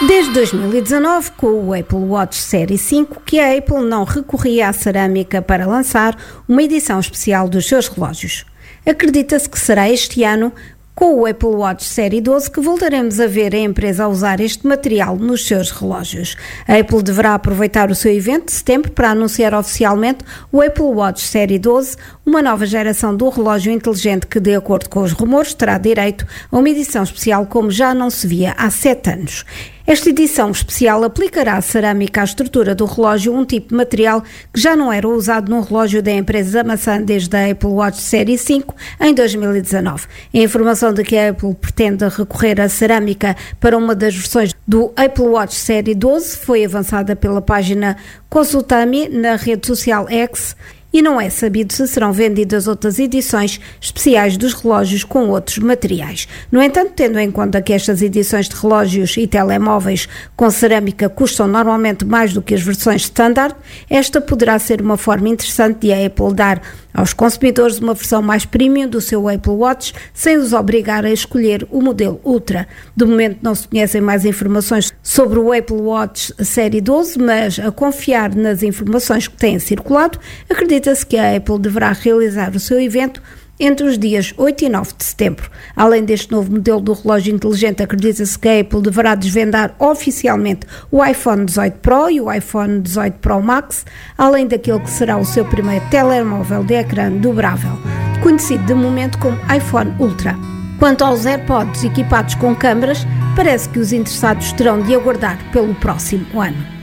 Desde 2019, com o Apple Watch Série 5, que a Apple não recorria à cerâmica para lançar uma edição especial dos seus relógios. Acredita-se que será este ano, com o Apple Watch Série 12, que voltaremos a ver a empresa a usar este material nos seus relógios. A Apple deverá aproveitar o seu evento de setembro para anunciar oficialmente o Apple Watch Série 12, uma nova geração do relógio inteligente que, de acordo com os rumores, terá direito a uma edição especial como já não se via há 7 anos. Esta edição especial aplicará a cerâmica à estrutura do relógio, um tipo de material que já não era usado num relógio da empresa maçã desde a Apple Watch Série 5 em 2019. A informação de que a Apple pretende recorrer à cerâmica para uma das versões do Apple Watch Série 12 foi avançada pela página Consulta-me na rede social X, e não é sabido se serão vendidas outras edições especiais dos relógios com outros materiais. No entanto, tendo em conta que estas edições de relógios e telemóveis com cerâmica custam normalmente mais do que as versões standard, esta poderá ser uma forma interessante de a Apple dar aos consumidores uma versão mais premium do seu Apple Watch, sem os obrigar a escolher o modelo Ultra. De momento não se conhecem mais informações sobre o Apple Watch Série 12, mas a confiar nas informações que têm circulado, acredita-se que a Apple deverá realizar o seu evento entre os dias 8 e 9 de setembro. Além deste novo modelo do relógio inteligente, acredita-se que a Apple deverá desvendar oficialmente o iPhone 18 Pro e o iPhone 18 Pro Max, além daquele que será o seu primeiro telemóvel de ecrã dobrável, conhecido de momento como iPhone Ultra. Quanto aos AirPods equipados com câmaras, parece que os interessados terão de aguardar pelo próximo ano.